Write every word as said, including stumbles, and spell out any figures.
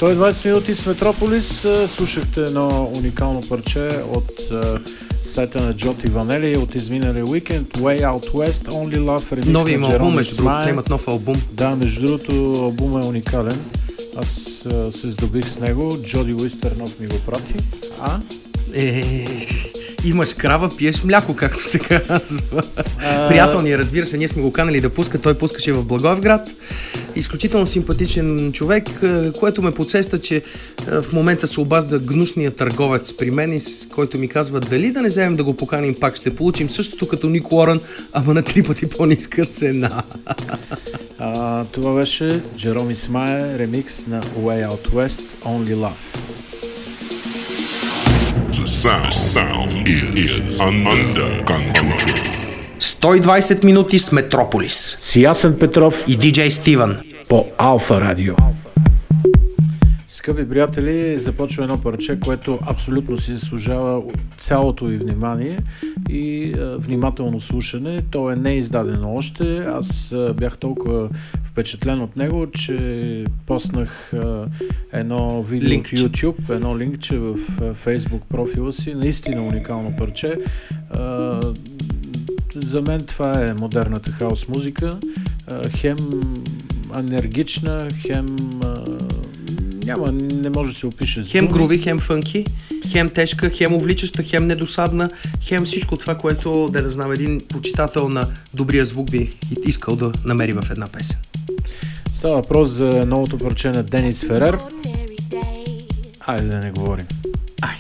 сто и двайсет минути с Метрополис. Слушахте едно уникално парче от uh, сета на Джоти Ванели от изминалия уикенд. Way Out West, Only Love, ремикс нови на албум, Джероми между другото, Смай. имат нов албум. Да, между другото, албумът е уникален. Аз uh, се здобих с него. Джоди Уистернов ми го прати. А? Е, имаш крава, пиеш мляко, както се казва. А... Приятел ни е, разбира се, ние сме го канали да пуска, той пускаше в Благоевград. Изключително симпатичен човек, което ме подсеща, че в момента се обажда гнусния търговец при мен, който ми казва дали да не вземем да го поканим пак, ще получим същото като Ник Уорън, ама на три пъти по-ниска цена. А, това беше Джероми Смай, ремикс на Way Out West, Only Love. The sound, sound is, is under control. сто и двайсет минути с Метрополис. С Ясен Петров и диджей Стивън по Алфа Радио. Скъпи приятели, започва едно парче, което абсолютно си заслужава цялото ви внимание и е, внимателно слушане. То е неиздадено още. Аз е, бях толкова впечатлен от него, че поснах е, едно видео линкче в YouTube, едно линкче в е, Facebook профила си. Наистина уникално парче. Е, за мен това е модерната хаус музика. Е, хем енергична, хем... Е, Няма, не може да се опише с хем думи. груви, хем фънки, хем тежка, хем увличаща, хем недосадна, хем всичко това, което, да не знам, един почитател на добрия звук би искал да намери в една песен. Става въпрос за новото парче на Денис Ферер. Айде да не говорим.